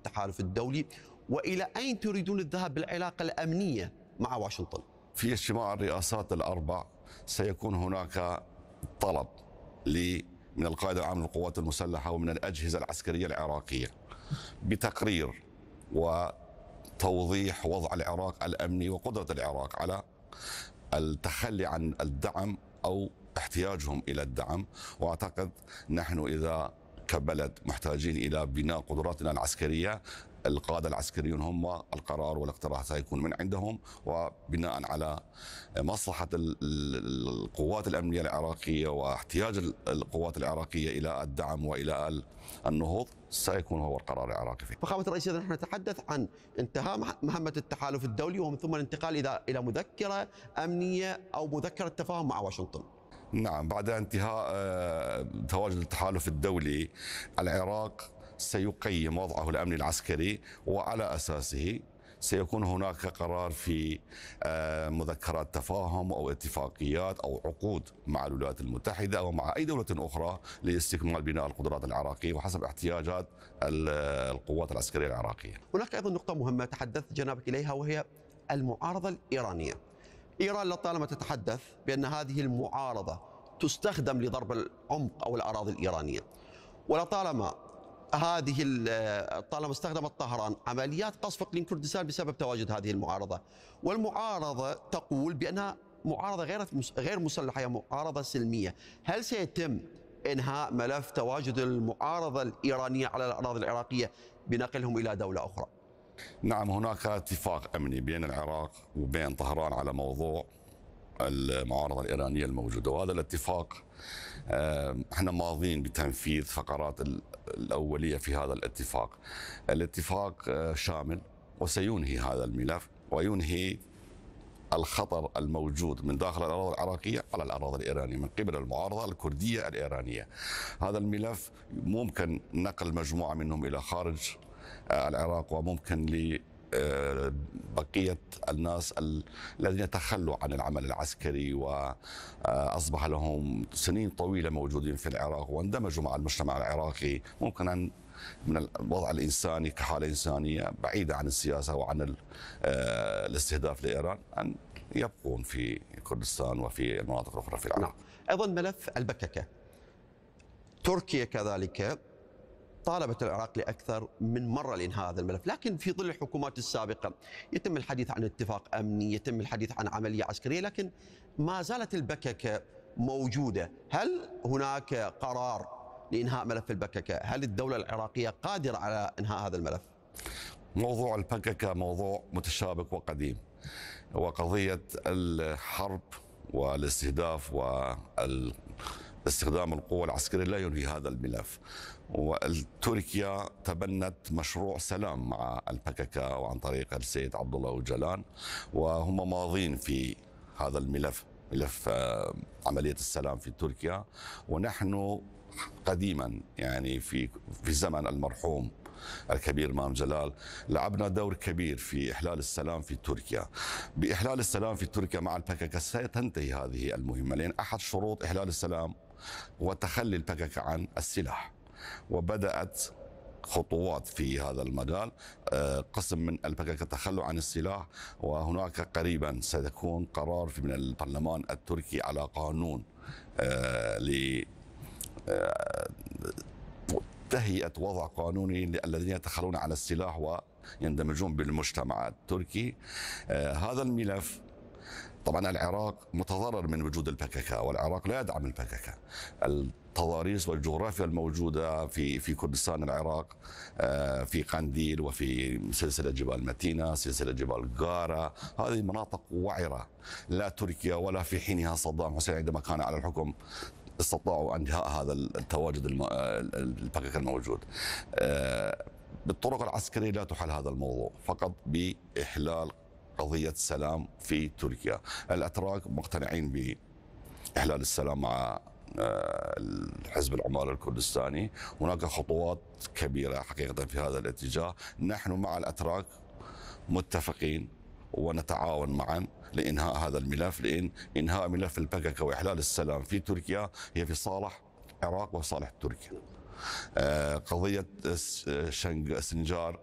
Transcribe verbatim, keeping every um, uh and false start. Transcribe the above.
التحالف الدولي؟ وإلى أين تريدون الذهاب بالعلاقة الأمنية مع واشنطن؟ في اجتماع الرئاسات الأربع سيكون هناك طلب من القائد العام للقوات المسلحة ومن الأجهزة العسكرية العراقية بتقرير وتوضيح وضع العراق الأمني وقدرة العراق على التخلي عن الدعم أو احتياجهم إلى الدعم. وأعتقد نحن إذا كبلد محتاجين إلى بناء قدراتنا العسكرية، القادة العسكريون هم القرار والاقتراح سيكون من عندهم، وبناء على مصلحة القوات الأمنية العراقية واحتياج القوات العراقية إلى الدعم وإلى النهوض سيكون هو القرار العراقي فيه. فخامة الرئيس، إذا نحن نتحدث عن انتهاء مهمة التحالف الدولي ومن ثم الانتقال إلى إلى مذكرة أمنية أو مذكرة تفاهم مع واشنطن. نعم، بعد انتهاء تواجد التحالف الدولي العراق سيقيم وضعه الأمني العسكري، وعلى أساسه سيكون هناك قرار في مذكرات تفاهم أو اتفاقيات أو عقود مع الولايات المتحدة أو مع أي دولة أخرى لاستكمال بناء القدرات العراقية وحسب احتياجات القوات العسكرية العراقية. هناك أيضا نقطة مهمة تحدثت جنابك إليها، وهي المعارضة الإيرانية. إيران لطالما تتحدث بأن هذه المعارضة تستخدم لضرب العمق أو الأراضي الإيرانية، ولطالما هذه طالما استخدمت طهران عمليات قصف اقليم كردستان بسبب تواجد هذه المعارضه، والمعارضه تقول بانها معارضه غير غير مسلحه، هي معارضه سلميه. هل سيتم انهاء ملف تواجد المعارضه الايرانيه على الاراضي العراقيه بنقلهم الى دوله اخرى؟ نعم، هناك اتفاق امني بين العراق وبين طهران على موضوع المعارضة الإيرانية الموجودة، وهذا الاتفاق احنا ماضين بتنفيذ فقرات الأولية في هذا الاتفاق. الاتفاق شامل وسينهي هذا الملف وينهي الخطر الموجود من داخل الأراضي العراقية على الأراضي الإيرانية من قبل المعارضة الكردية الإيرانية. هذا الملف ممكن نقل مجموعة منهم إلى خارج العراق، وممكن ل بقية الناس الذين تخلوا عن العمل العسكري وأصبح لهم سنين طويلة موجودين في العراق واندمجوا مع المجتمع العراقي، ممكن أن من الوضع الإنساني كحالة إنسانية بعيدة عن السياسة وعن الاستهداف لإيران أن يبقون في كردستان وفي المناطق الأخرى في العراق. نعم. أيضا ملف البككة، تركيا كذلك طالبت العراق لأكثر من مرة لإنهاء هذا الملف، لكن في ظل الحكومات السابقة يتم الحديث عن اتفاق أمني، يتم الحديث عن عملية عسكرية، لكن ما زالت البككة موجودة. هل هناك قرار لإنهاء ملف البككة؟ هل الدولة العراقية قادرة على إنهاء هذا الملف؟ موضوع البككة موضوع متشابك وقديم، وقضية الحرب والاستهداف واستخدام القوة العسكرية لا ينهي هذا الملف. وتركيا تبنت مشروع سلام مع البككة وعن طريق السيد عبد الله أوجلان، وهم ماضين في هذا الملف، ملف عملية السلام في تركيا. ونحن قديما يعني في في زمن المرحوم الكبير مام جلال لعبنا دور كبير في إحلال السلام في تركيا. بإحلال السلام في تركيا مع البككة ستنتهي هذه المهمة، لأن أحد شروط إحلال السلام هو تخلي البككة عن السلاح، وبدأت خطوات في هذا المجال. قسم من البككة تخلوا عن السلاح، وهناك قريبا سيكون قرار من البرلمان التركي على قانون ل تهيئة وضع قانوني للذين يتخلون عن السلاح ويندمجون بالمجتمع التركي. هذا الملف طبعا العراق متضرر من وجود البككة، والعراق لا يدعم البككة. التضاريس والجغرافيا الموجودة في في كردستان العراق، في قنديل وفي سلسلة جبال متينة، سلسلة جبال غارة، هذه مناطق وعرة. لا تركيا ولا في حينها صدام حسين عندما كان على الحكم استطاعوا انهاء هذا التواجد البككة الموجود. بالطرق العسكرية لا تحل هذا الموضوع، فقط بإحلال قضية السلام في تركيا. الأتراك مقتنعين بإحلال السلام مع الحزب العمال الكردستاني. هناك خطوات كبيرة حقيقة في هذا الاتجاه. نحن مع الأتراك متفقين ونتعاون معا لإنهاء هذا الملف، لأن إنهاء ملف البككة وإحلال السلام في تركيا هي في صالح العراق وصالح تركيا. قضية سنجار